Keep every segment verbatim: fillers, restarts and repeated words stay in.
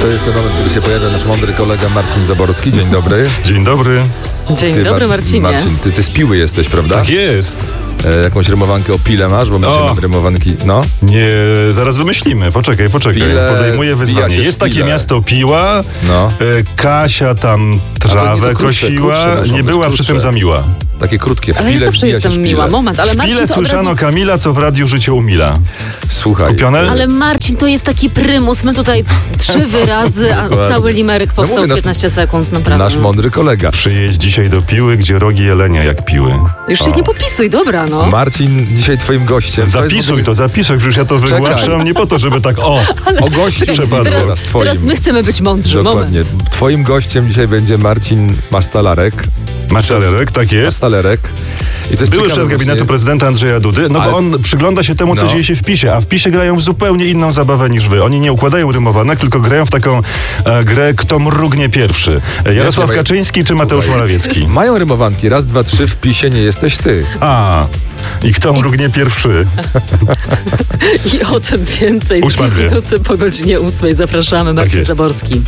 jest ten moment, kiedy się pojawia nasz mądry kolega Marcin Zaborski. Dzień dobry. Dzień dobry. Dzień Ty, dobry, Marcinie. Marcin, ty, ty z Piły jesteś, prawda? Tak jest. E, jakąś rymowankę o pile masz? Bo my O. mamy rymowanki, no. Nie, zaraz wymyślimy. Poczekaj, poczekaj. Pile, Podejmuję pija wyzwanie. się Jest z takie pile. miasto Piła. No. E, Kasia tam to nie, trawę to krótsze, kosiła. krótsze muszą nie być, była przy krótsze. tym za miła. Takie krótkie. W Ale ja pile zawsze wbija się jestem szpile. miła. Moment, ale W Marcin Pile to od słyszano razu... Kamila, co w radiu życie umila. Słuchaj. Kupione? Ale Marcin to jest taki prymus. My tutaj trzy wyrazy, a Dokładnie. cały limeryk powstał mówię, w nasz- piętnaście sekund, naprawdę. Nasz mądry kolega. Przyjedź dzisiaj do Piły, gdzie rogi jelenia jak piły. Już się nie popisuj, dobra, no. Marcin dzisiaj twoim gościem. To jest w Zapisuj ogóle- to, zapisuj, przecież ja to wygłaszam nie po to, żeby tak o, O gościu Przepadło. teraz, Teraz, twoim. teraz my chcemy być mądrzy, Dokładnie. moment. Twoim gościem dzisiaj będzie Marcin Mastalarek. Mastalerek, tak jest. Mastalerek. I to jest Były ciekawe szef gabinetu właśnie. prezydenta Andrzeja Dudy, no Ale- bo on przygląda się temu, co No. dzieje się w PiSie, a w PiSie grają w zupełnie inną zabawę niż wy. Oni nie układają rymowanek, tylko grają w taką e, grę, kto mrugnie pierwszy. E, Jarosław Jakie- Kaczyński czy Mateusz Słuchaj. Morawiecki? Mają rymowanki. Raz, dwa, trzy. W PiSie nie jesteś ty. A, i kto mrugnie pierwszy? I o tym więcej. Ósma Dwie dwie. minuty po godzinie ósmej. Zapraszamy, Marcin jest. Zaborski.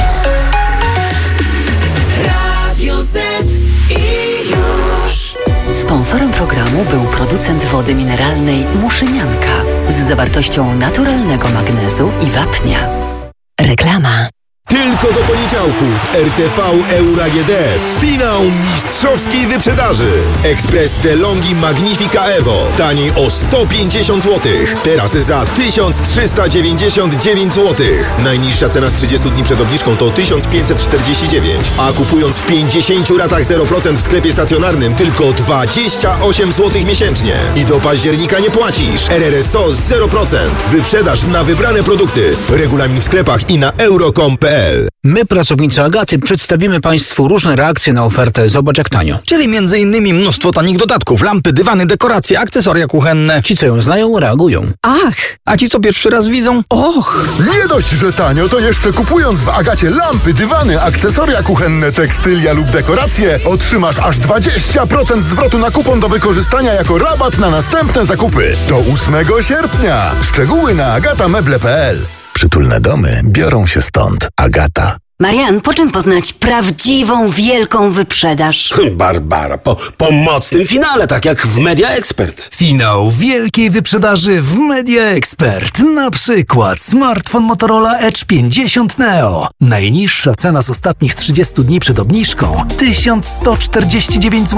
Radio Z i już. Sponsorem programu był producent wody mineralnej Muszynianka z zawartością naturalnego magnezu i wapnia. Reklama. Tylko do poniedziałków R T V Euro A G D. Finał mistrzowskiej wyprzedaży. Ekspres DeLonghi Magnifica Evo. Taniej o sto pięćdziesiąt złotych. Teraz za tysiąc trzysta dziewięćdziesiąt dziewięć złotych. Najniższa cena z trzydziestu dni przed obniżką to tysiąc pięćset czterdzieści dziewięć. A kupując w pięćdziesięciu ratach zero procent w sklepie stacjonarnym tylko dwadzieścia osiem złotych miesięcznie. I do października nie płacisz. R R S O zero procent. Wyprzedaż na wybrane produkty. Regulamin w sklepach i na euro kropka com kropka p l. My, pracownicy Agaty, przedstawimy Państwu różne reakcje na ofertę Zobacz jak tanio. Czyli między innymi mnóstwo tanich dodatków, lampy, dywany, dekoracje, akcesoria kuchenne. Ci, co ją znają, reagują. Ach, A ci, co pierwszy raz widzą? och. Nie dość, że tanio, to jeszcze kupując w Agacie lampy, dywany, akcesoria kuchenne, tekstylia lub dekoracje, otrzymasz aż dwadzieścia procent zwrotu na kupon do wykorzystania jako rabat na następne zakupy. Do ósmego sierpnia. Szczegóły na agata meble kropka p l. Przytulne domy biorą się stąd. Agata. Marian, po czym poznać prawdziwą, wielką wyprzedaż? Barbara, po, po mocnym finale, tak jak w Media Expert. Finał wielkiej wyprzedaży w Media Expert. Na przykład smartfon Motorola Edge pięćdziesiąt Neo. Najniższa cena z ostatnich trzydziestu dni przed obniżką tysiąc sto czterdzieści dziewięć złotych.